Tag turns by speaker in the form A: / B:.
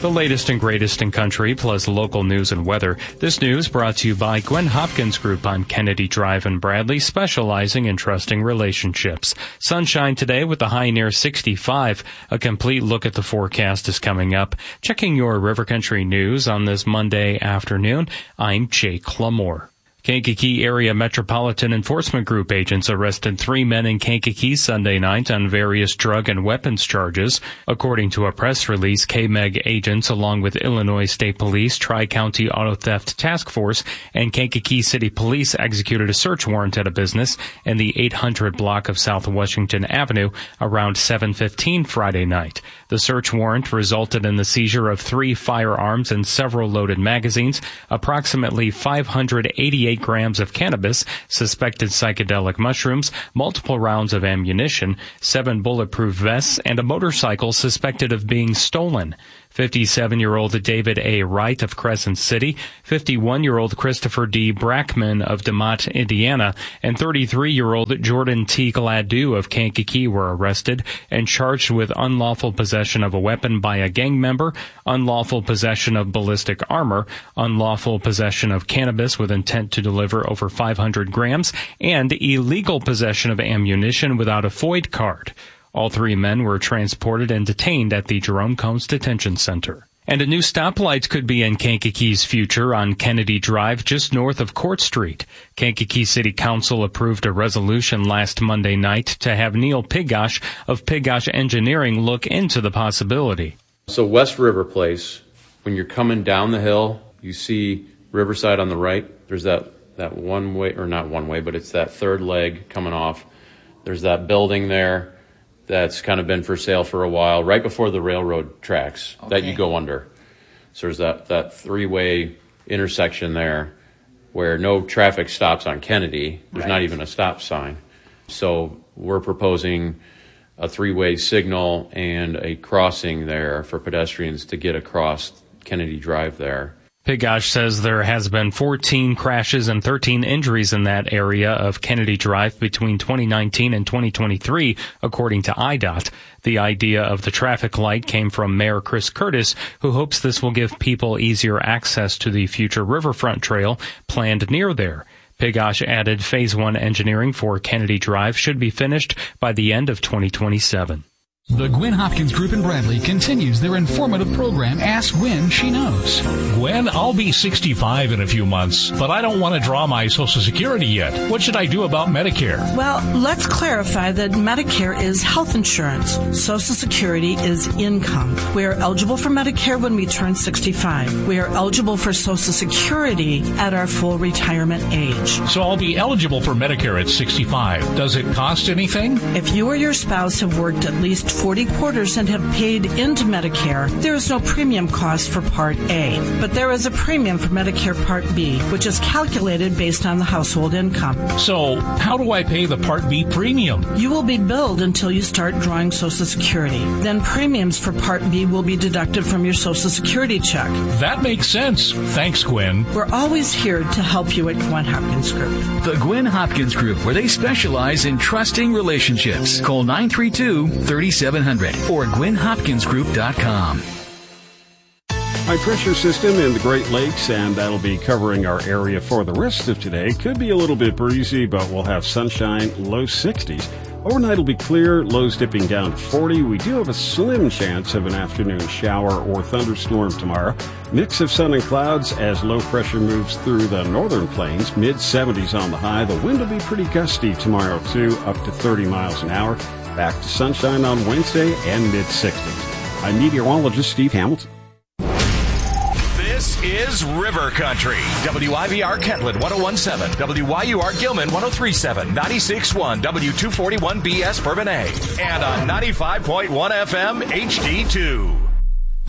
A: The latest and greatest in country, plus local news and weather. This news brought to you by Gwen Hopkins Group on Kennedy Drive in Bradley, specializing in trusting relationships. Sunshine today with the high near 65. A complete look at the forecast is coming up. Checking your River Country news on this Monday afternoon, I'm Jake Lamore. Kankakee Area Metropolitan Enforcement Group agents arrested 3 men in Kankakee Sunday night on various drug and weapons charges. According to a press release, KMEG agents, along with Illinois State Police, Tri-County Auto Theft Task Force, and Kankakee City Police executed a search warrant at a business in the 800 block of South Washington Avenue around 7:15 Friday night. The search warrant resulted in the seizure of 3 firearms and several loaded magazines, approximately 588 grams of cannabis, suspected psychedelic mushrooms, multiple rounds of ammunition, 7 bulletproof vests, and a motorcycle suspected of being stolen. 57-year-old David A. Wright of Crescent City, 51-year-old Christopher D. Brackman of DeMott, Indiana, and 33-year-old Jordan T. Gladue of Kankakee were arrested and charged with unlawful possession of a weapon by a gang member, unlawful possession of ballistic armor, unlawful possession of cannabis with intent to deliver over 500 grams, and illegal possession of ammunition without a FOID card. All 3 men were transported and detained at the Jerome Combs Detention Center. And a new stoplight could be in Kankakee's future on Kennedy Drive just north of Court Street. Kankakee City Council approved a resolution last Monday night to have Neil Pigosh of Pigosh Engineering look into the possibility.
B: So West River Place, when you're coming down the hill, you see Riverside on the right. There's that one way, or not one way, but it's that third leg coming off. There's that building there that's kind of been for sale for a while, right before the railroad tracks that you go under. So there's that 3-way intersection there where no traffic stops on Kennedy. There's not even a stop sign. So we're proposing a 3-way signal and a crossing there for pedestrians to get across Kennedy Drive there.
A: Pigosh says there has been 14 crashes and 13 injuries in that area of Kennedy Drive between 2019 and 2023, according to IDOT. The idea of the traffic light came from Mayor Chris Curtis, who hopes this will give people easier access to the future Riverfront Trail planned near there. Pigosh added Phase 1 engineering for Kennedy Drive should be finished by the end of 2027.
C: The Gwen Hopkins Group in Bradley continues their informative program, Ask Gwen, She Knows.
D: Gwen, I'll be 65 in a few months, but I don't want to draw my Social Security yet. What should I do about Medicare?
E: Well, let's clarify that Medicare is health insurance. Social Security is income. We are eligible for Medicare when we turn 65. We are eligible for Social Security at our full retirement age.
D: So I'll be eligible for Medicare at 65. Does it cost anything?
E: If you or your spouse have worked at least 40 quarters and have paid into Medicare, there is no premium cost for Part A. But there is a premium for Medicare Part B, which is calculated based on the household income.
D: So, how do I pay the Part B premium?
E: You will be billed until you start drawing Social Security. Then premiums for Part B will be deducted from your Social Security check.
D: That makes sense. Thanks, Gwen.
E: We're always here to help you at Gwen Hopkins Group.
C: The Gwen Hopkins Group, where they specialize in trusting relationships. Call 932-3700 or GwenHopkinsGroup.com.
F: High pressure system in the Great Lakes, and that'll be covering our area for the rest of today. Could be a little bit breezy, but we'll have sunshine, low 60s. Overnight will be clear, lows dipping down to 40. We do have a slim chance of an afternoon shower or thunderstorm tomorrow. Mix of sun and clouds as low pressure moves through the northern plains. Mid-70s on the high. The wind will be pretty gusty tomorrow, too, up to 30 miles an hour. Back to sunshine on Wednesday and mid-60s. I'm meteorologist Steve Hamilton.
G: This is River Country. WIVR Kentland 101.7, WYUR Gilman 103.7, 96.1, W241BS Bourbonnais, and on 95.1 FM HD2.